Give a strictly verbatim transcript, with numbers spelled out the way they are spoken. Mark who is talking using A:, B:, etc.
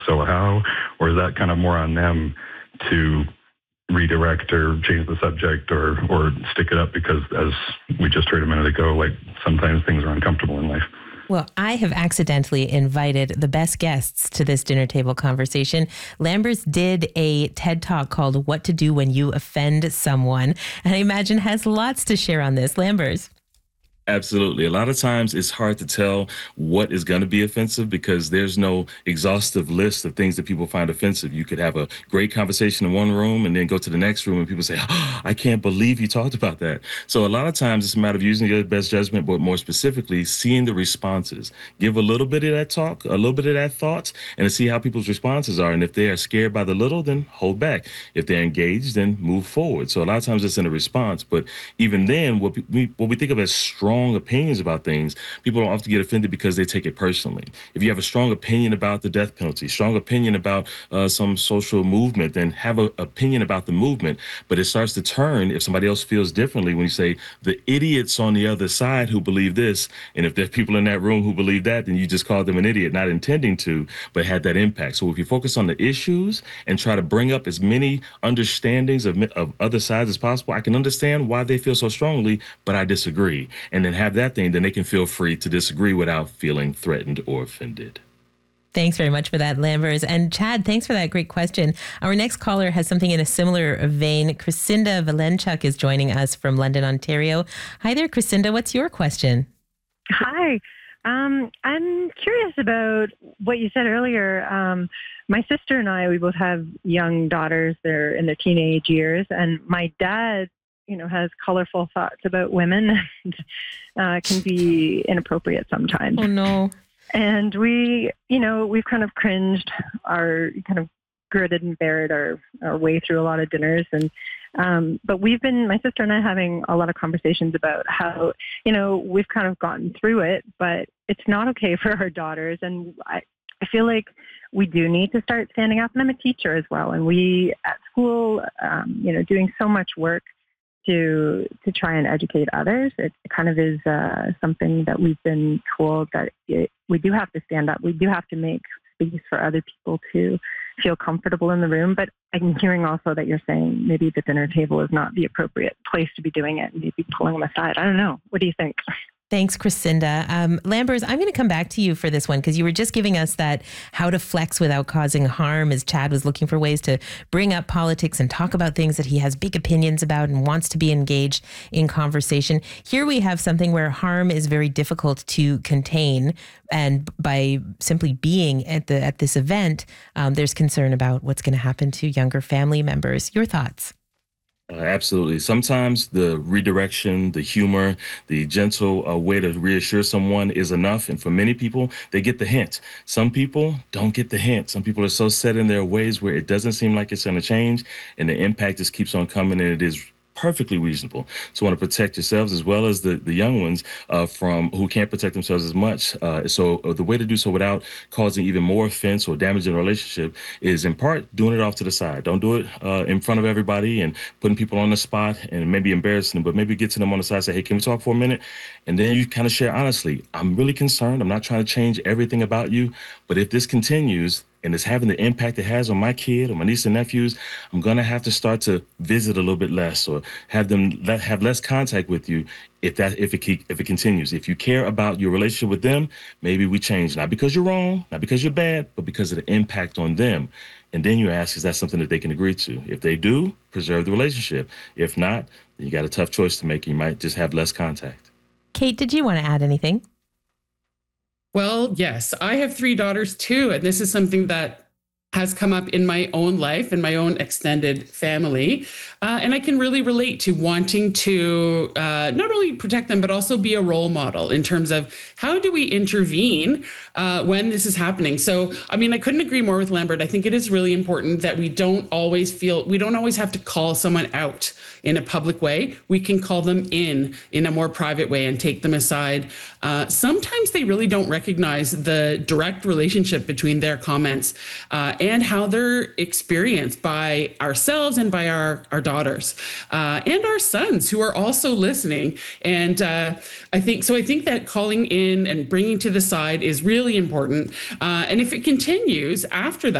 A: so how, or is that kind of more on them to redirect or change the subject or or stick it up because, as we just heard a minute ago, like sometimes things are uncomfortable in life?
B: Well, I have accidentally invited the best guests to this dinner table conversation. Lambers did a TED Talk called What to Do When You Offend Someone, and I imagine has lots to share on this. Lambers.
C: Absolutely. A lot of times it's hard to tell what is going to be offensive because there's no exhaustive list of things that people find offensive. You could have a great conversation in one room and then go to the next room and people say, oh, I can't believe you talked about that. So a lot of times it's a matter of using your best judgment, but more specifically, seeing the responses. Give a little bit of that talk, a little bit of that thought, and see how people's responses are. And if they are scared by the little, then hold back. If they're engaged, then move forward. So a lot of times it's in a response. But even then, what we, what we think of as strong opinions about things, people don't often get offended because they take it personally. If you have a strong opinion about the death penalty, strong opinion about uh, some social movement, then have an opinion about the movement. But it starts to turn if somebody else feels differently when you say the idiots on the other side who believe this, and if there's people in that room who believe that, then you just called them an idiot, not intending to, but had that impact. So if you focus on the issues and try to bring up as many understandings of, of other sides as possible, I can understand why they feel so strongly, but I disagree. And then have that thing, then they can feel free to disagree without feeling threatened or offended.
B: Thanks very much for that, Lambers. And Chad, thanks for that great question. Our next caller has something in a similar vein. Crescinda Valenchuk is joining us from London, Ontario. Hi there, Crescinda. What's your question?
D: Hi. Um, I'm curious about what you said earlier. Um, my sister and I, we both have young daughters. They're in their teenage years. And my dad you know, has colorful thoughts about women and uh, can be inappropriate sometimes.
B: Oh, no.
D: And we, you know, we've kind of cringed, our kind of gritted and bared our, our way through a lot of dinners. And, um, but we've been, my sister and I, having a lot of conversations about how, you know, we've kind of gotten through it, but it's not okay for our daughters. And I, I feel like we do need to start standing up. And I'm a teacher as well. And we, at school, um, you know, doing so much work to to try and educate others. It kind of is uh, something that we've been told that it, we do have to stand up. We do have to make space for other people to feel comfortable in the room. But I'm hearing also that you're saying maybe the dinner table is not the appropriate place to be doing it, and maybe pulling them aside. I don't know. What do you think?
B: Thanks, Crescinda. Um, Lambers, I'm going to come back to you for this one because you were just giving us that how to flex without causing harm, as Chad was looking for ways to bring up politics and talk about things that he has big opinions about and wants to be engaged in conversation. Here we have something where harm is very difficult to contain. And by simply being at the at this event, um, there's concern about what's going to happen to younger family members. Your thoughts?
C: Uh, absolutely. Sometimes the redirection, the humor, the gentle uh, way to reassure someone is enough. And for many people, they get the hint. Some people don't get the hint. Some people are so set in their ways where it doesn't seem like it's going to change, and the impact just keeps on coming, and it is perfectly reasonable to want to protect yourselves as well as the, the young ones uh, from who can't protect themselves as much. Uh, so uh, the way to do so without causing even more offense or damage in a relationship is in part doing it off to the side. Don't do it uh, in front of everybody and putting people on the spot and maybe embarrassing them, but maybe get to them on the side, say, hey, can we talk for a minute? And then you kind of share honestly, I'm really concerned. I'm not trying to change everything about you, but if this continues, and it's having the impact it has on my kid or my niece and nephews, I'm going to have to start to visit a little bit less or have them let, have less contact with you if that if it keep, if it continues. If you care about your relationship with them, maybe we change, not because you're wrong, not because you're bad, but because of the impact on them. And then you ask, is that something that they can agree to? If they do, preserve the relationship. If not, then you got a tough choice to make. You might just have less contact.
B: Kate, did you want to add anything?
E: Well, yes, I have three daughters too, and this is something that has come up in my own life and my own extended family. Uh, and I can really relate to wanting to uh, not only protect them, but also be a role model in terms of how do we intervene uh, when this is happening. So, I mean, I couldn't agree more with Lambert. I think it is really important that we don't always feel, we don't always have to call someone out in a public way. We can call them in in a more private way and take them aside. Uh, sometimes they really don't recognize the direct relationship between their comments uh, and how they're experienced by ourselves and by our, our daughters uh, and our sons who are also listening. And uh, I think so. I think that calling in and bringing to the side is really important. Uh, and if it continues after that,